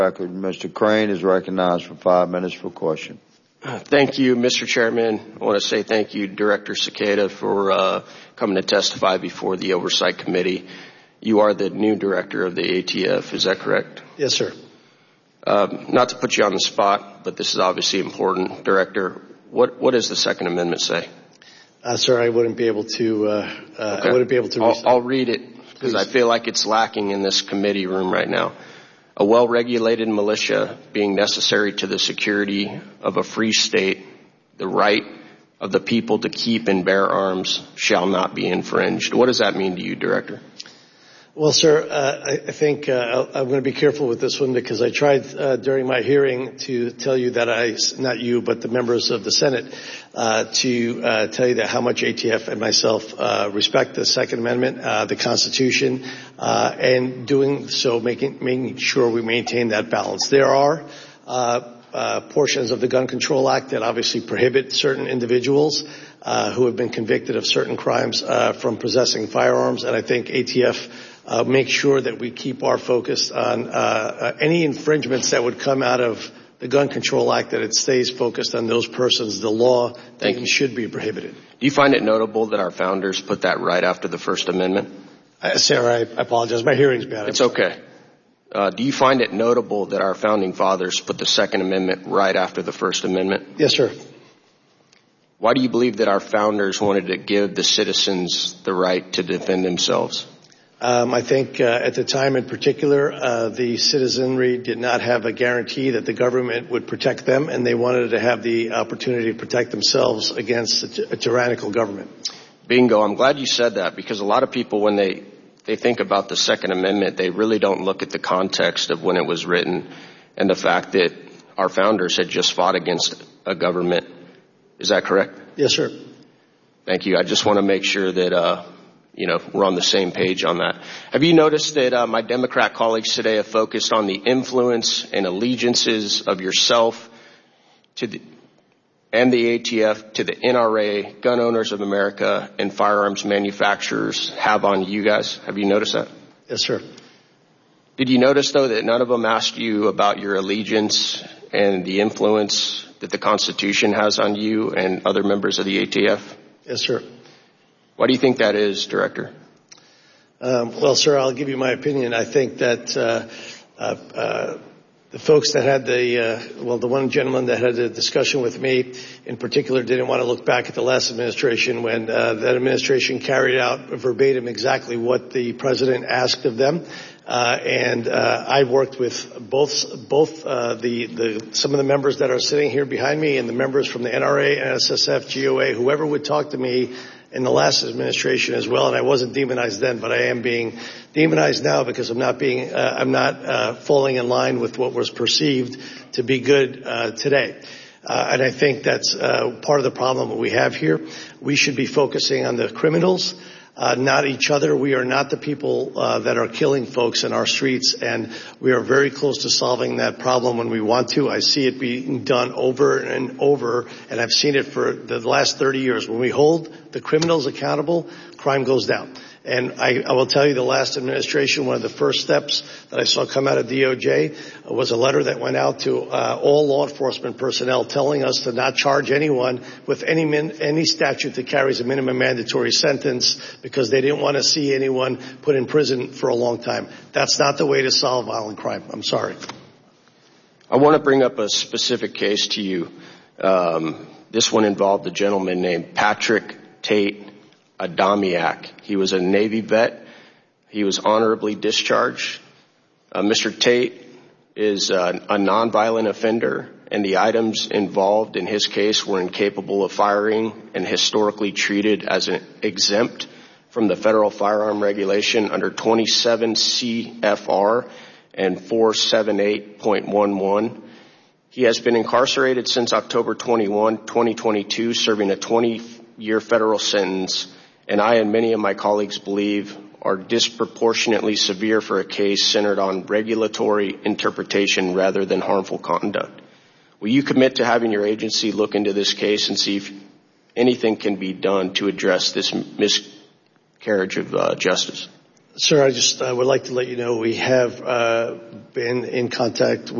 Record. Mr. Crane is recognized for 5 minutes for question. Thank you, Mr. Chairman. I want to say thank you, Director Cicada, for coming to testify before the Oversight Committee. You are the new director of the ATF, is that correct? Yes, sir. Not to put you on the spot, but this is obviously important. Director, what does the Second Amendment say? Sir, I wouldn't be able to. Okay. I wouldn't be able to. I'll read it because I feel like it's lacking in this committee room right now. A well-regulated militia being necessary to the security of a free state, the right of the people to keep and bear arms shall not be infringed. What does that mean to you, Director? Well, sir, I think I'm going to be careful with this one because I tried during my hearing to tell you that not you, but the members of the Senate, to tell you that how much ATF and myself respect the Second Amendment, the Constitution, and doing so, making sure we maintain that balance. There are portions of the Gun Control Act that obviously prohibit certain individuals who have been convicted of certain crimes from possessing firearms, and I think ATF make sure that we keep our focus on any infringements that would come out of the Gun Control Act, that it stays focused on those persons. The law should be prohibited. Do you find it notable that our founders put that right after the First Amendment? Sarah, I apologize. My hearing's bad. It's okay. Do you find it notable that our founding fathers put the Second Amendment right after the First Amendment? Yes, sir. Why do you believe that our founders wanted to give the citizens the right to defend themselves? I think at the time in particular, the citizenry did not have a guarantee that the government would protect them, and they wanted to have the opportunity to protect themselves against a tyrannical government. Bingo. I'm glad you said that, because a lot of people, when they think about the Second Amendment, they really don't look at the context of when it was written and the fact that our founders had just fought against a government. Is that correct? Yes, sir. Thank you. I just want to make sure that we're on the same page on that. Have you noticed that my Democrat colleagues today have focused on the influence and allegiances of yourself and the ATF to the NRA, Gun Owners of America, and firearms manufacturers have on you guys? Have you noticed that? Yes, sir. Did you notice, though, that none of them asked you about your allegiance and the influence that the Constitution has on you and other members of the ATF? Yes, sir. Why do you think that is, Director? Well, sir, I'll give you my opinion. I think that the folks that had the one gentleman that had a discussion with me in particular didn't want to look back at the last administration when that administration carried out verbatim exactly what the president asked of them. And I've worked with both some of the members that are sitting here behind me and the members from the NRA, NSSF, GOA, whoever would talk to me in the last administration as well. And I wasn't demonized then, but I am being demonized now because I'm not falling in line with what was perceived to be good today. And I think that's part of the problem that we have here. We should be focusing on the criminals, not each other. We are not the people that are killing folks in our streets, and we are very close to solving that problem when we want to. I see it being done over and over, and I've seen it for the last 30 years. When we hold the criminals accountable, crime goes down. And I will tell you, the last administration, one of the first steps that I saw come out of DOJ was a letter that went out to all law enforcement personnel telling us to not charge anyone with any statute that carries a minimum mandatory sentence because they didn't want to see anyone put in prison for a long time. That's not the way to solve violent crime. I'm sorry. I want to bring up a specific case to you. This one involved a gentleman named Patrick Tate Adamiak. He was a Navy vet. He was honorably discharged. Mr. Tate is a nonviolent offender, and the items involved in his case were incapable of firing and historically treated as an exempt from the federal firearm regulation under 27 CFR and 478.11. He has been incarcerated since October 21, 2022, serving a 20-year federal sentence, and I and many of my colleagues believe are disproportionately severe for a case centered on regulatory interpretation rather than harmful conduct. Will you commit to having your agency look into this case and see if anything can be done to address this miscarriage of justice? Sir, I would like to let you know we have been in contact